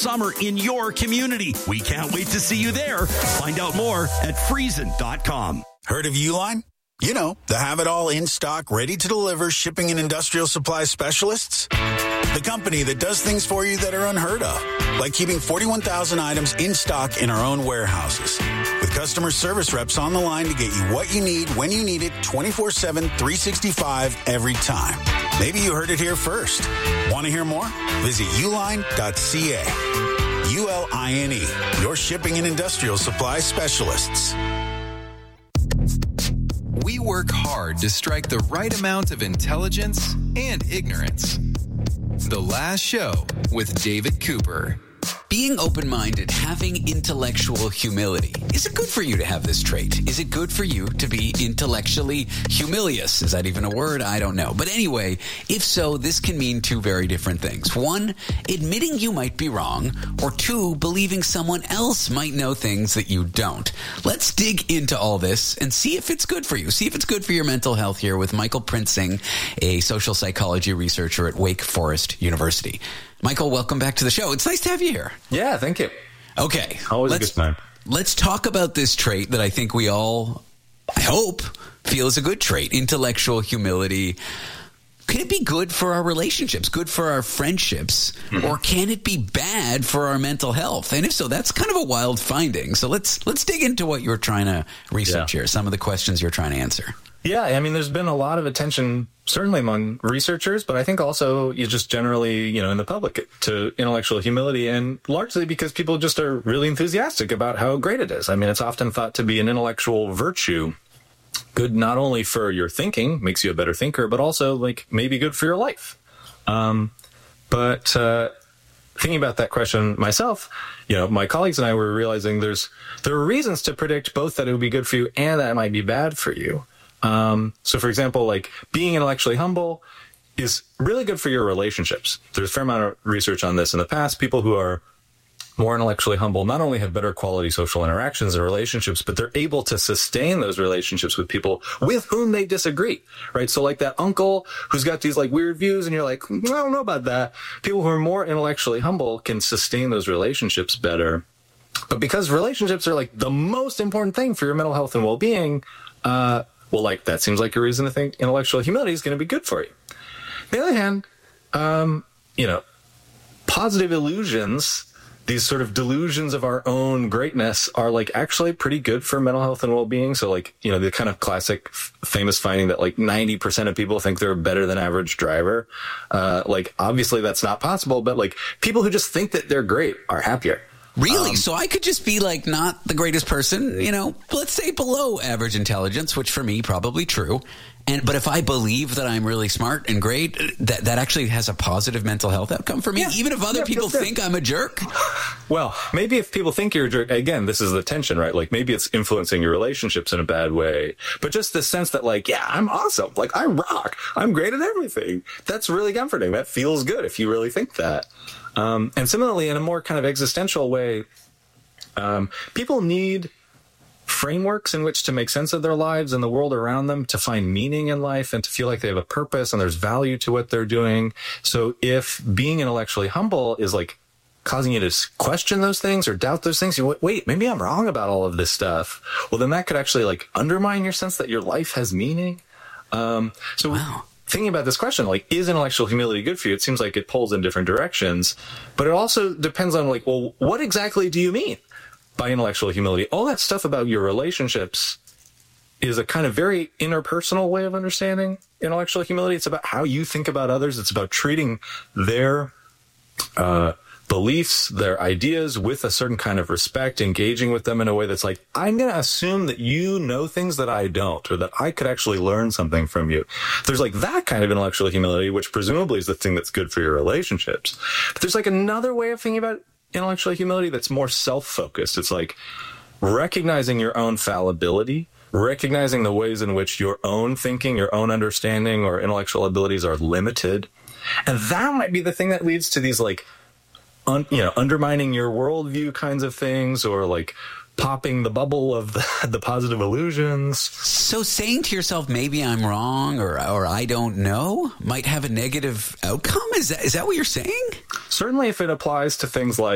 summer in your community. We can't wait to see you there. Find out more at Friesen.com. Heard of Uline? You know, the have-it-all in-stock, ready-to-deliver shipping and industrial supply specialists. The company that does things for you that are unheard of, like keeping 41,000 items in stock in our own warehouses. With customer service reps on the line to get you what you need, when you need it, 24/7, 365, every time. Maybe you heard it here first. Want to hear more? Visit uline.ca. ULINE, your shipping and industrial supply specialists. We work hard to strike the right amount of intelligence and ignorance. The Last Show with David Cooper. Being open-minded, having intellectual humility. Is it good for you to have this trait? Is it good for you to be intellectually humilious? Is that even a word? I don't know. But anyway, if so, this can mean two very different things. One, admitting you might be wrong, or two, believing someone else might know things that you don't. Let's dig into all this and see if it's good for you. See if it's good for your mental health here with Michael Prinzing, a social psychology researcher at Wake Forest University. Michael, welcome back to the show. It's nice to have you here. Yeah, thank you. Okay. Always a good time. Let's talk about this trait that I think we all, I hope, feel is a good trait, intellectual humility. Can it be good for our relationships, good for our friendships, or can it be bad for our mental health? And if so, that's kind of a wild finding. So let's dig into what you're trying to research here, some of the questions you're trying to answer. Yeah, I mean, there's been a lot of attention, certainly among researchers, but I think also you just generally, in the public to intellectual humility, and largely because people just are really enthusiastic about how great it is. I mean, it's often thought to be an intellectual virtue, good not only for your thinking, makes you a better thinker, but also maybe good for your life. But thinking about that question myself, my colleagues and I were realizing there are reasons to predict both that it would be good for you and that it might be bad for you. So for example, being intellectually humble is really good for your relationships. There's a fair amount of research on this in the past. People who are more intellectually humble not only have better quality social interactions and relationships, but they're able to sustain those relationships with people with whom they disagree, right? So that uncle who's got these weird views and you're like, I don't know about that. People who are more intellectually humble can sustain those relationships better. But because relationships are the most important thing for your mental health and well-being, that seems like a reason to think intellectual humility is going to be good for you. On the other hand, positive illusions, these sort of delusions of our own greatness are actually pretty good for mental health and well-being. So the kind of classic famous finding that 90% of people think they're a better than average driver. Obviously that's not possible, but people who just think that they're great are happier. Really? So I could just be not the greatest person, let's say below average intelligence, which for me probably true. But if I believe that I'm really smart and great, that actually has a positive mental health outcome for me, even if other people think I'm a jerk. Well, maybe if people think you're a jerk, again, this is the tension, right? Maybe it's influencing your relationships in a bad way, but just the sense that I'm awesome. I rock. I'm great at everything. That's really comforting. That feels good if you really think that. And similarly, in a more kind of existential way, people need frameworks in which to make sense of their lives and the world around them, to find meaning in life and to feel like they have a purpose and there's value to what they're doing. So if being intellectually humble is causing you to question those things or doubt those things, you wait, maybe I'm wrong about all of this stuff. Well, then that could actually undermine your sense that your life has meaning. Wow. Thinking about this question, is intellectual humility good for you? It seems like it pulls in different directions, but it also depends on what exactly do you mean by intellectual humility? All that stuff about your relationships is a kind of very interpersonal way of understanding intellectual humility. It's about how you think about others. It's about treating their beliefs, their ideas with a certain kind of respect, engaging with them in a way that's I'm going to assume that you know things that I don't, or that I could actually learn something from you. There's that kind of intellectual humility, which presumably is the thing that's good for your relationships. But there's another way of thinking about intellectual humility that's more self-focused. It's recognizing your own fallibility, recognizing the ways in which your own thinking, your own understanding, or intellectual abilities are limited. And that might be the thing that leads to these undermining your worldview kinds of things, or popping the bubble of the positive illusions. So saying to yourself, maybe I'm wrong or I don't know, might have a negative outcome? Is that what you're saying? Certainly if it applies to things